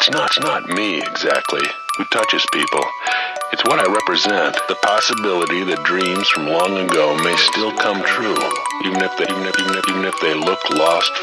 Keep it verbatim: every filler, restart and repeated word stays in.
It's not, it's not me exactly who touches people. It's what I represent. The possibility that dreams from long ago may still come true, even if they, even if, even if, even if they look lost